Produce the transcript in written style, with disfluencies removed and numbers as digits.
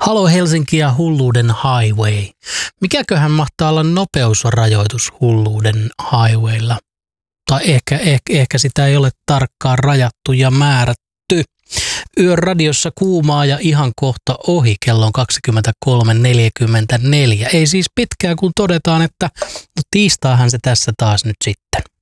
Halo Helsinki ja hulluuden highway. Mikäköhän mahtaa olla nopeusrajoitus hulluuden highwaylla? Tai ehkä sitä ei ole tarkkaan rajattu ja määrätty. Yön radiossa kuumaa ja ihan kohta ohi, kello on 23.44. Ei siis pitkään, kun todetaan, että tiistaihan se tässä taas nyt sitten.